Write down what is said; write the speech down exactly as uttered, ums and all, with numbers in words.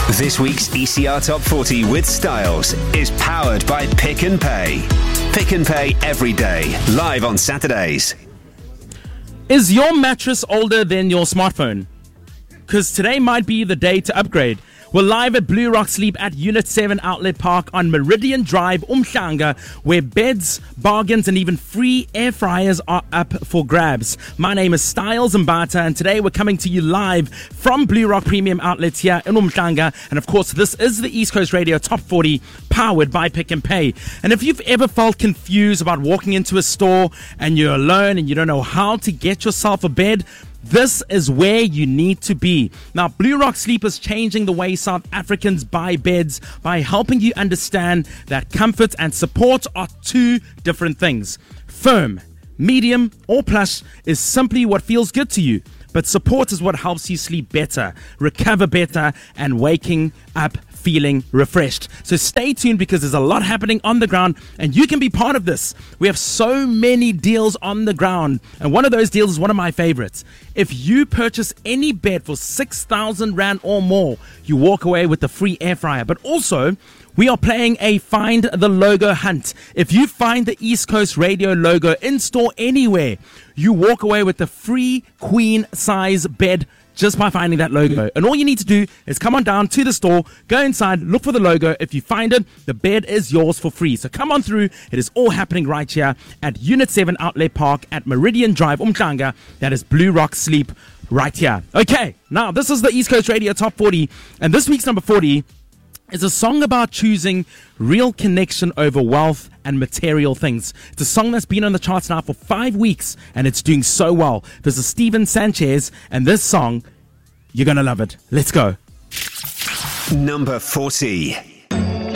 This week's E C R Top forty with Styles is powered by Pick and Pay. Pick and Pay every day, live on Saturdays. Is your mattress older than your smartphone? Because today might be the day to upgrade. We're live at Blue Rock Sleep at Unit seven Outlet Park on Meridian Drive, Umhlanga, where beds, bargains, and even free air fryers are up for grabs. My name is Styles Mbata, and today we're coming to you live from Blue Rock Premium Outlets here in Umhlanga. And of course, this is the East Coast Radio Top forty, powered by Pick and Pay. And if you've ever felt confused about walking into a store and you're alone and you don't know how to get yourself a bed, this is where you need to be. Now, Blue Rock Sleep is changing the way South Africans buy beds by helping you understand that comfort and support are two different things. Firm, medium, or plush is simply what feels good to you. But support is what helps you sleep better, recover better, and waking up feeling refreshed. So stay tuned, because there's a lot happening on the ground and you can be part of this. We have so many deals on the ground, and one of those deals is one of my favorites. If you purchase any bed for six thousand rand or more, you walk away with the free air fryer. But also, we are playing a Find the Logo hunt. If you find the East Coast Radio logo in store anywhere, you walk away with the free queen size bed just by finding that logo. And all you need to do is come on down to the store, go inside, look for the logo. If you find it, the bed is yours for free. So come on through. It is all happening right here at Unit seven Outlet Park at Meridian Drive, Umhlanga. That is Blue Rock Sleep right here. Okay, now this is the East Coast Radio Top forty, and this week's number forty is a song about choosing real connection over wealth and material things. It's a song that's been on the charts now for five weeks, and it's doing so well. This is Steven Sanchez, and this song, you're going to love it. Let's go. Number forty.